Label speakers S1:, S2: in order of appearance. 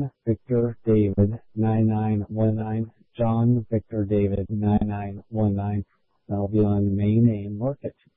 S1: John Victor David 9919. John Victor David 9919. That'll be on May Name Market.